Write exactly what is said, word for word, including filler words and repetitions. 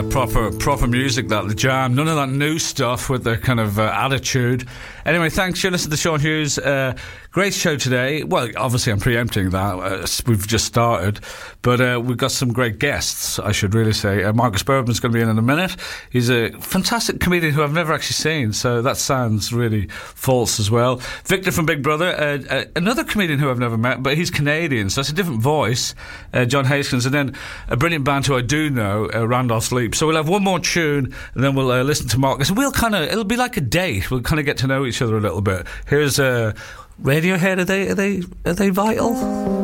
Yeah, proper proper music, that, the Jam. None of that new stuff with the kind of uh, attitude. Anyway, thanks. You're listening to Sean Hughes. Uh, great show today. Well, obviously I'm preempting that. Uh, we've just started. But uh, we've got some great guests, I should really say. Uh, Marcus Bergman's going to be in in a minute. He's a fantastic comedian who I've never actually seen, so that sounds really false as well. Victor from Big Brother, uh, uh, another comedian who I've never met, but he's Canadian, so it's a different voice. Uh, John Hastings, and then a brilliant band who I do know, uh, Randolph Leap. So we'll have one more tune, and then we'll uh, listen to Marcus. We'll kind of, it'll be like a date. We'll kind of get to know each other a little bit. Here's uh, Radiohead. Are they, are they, are they vital?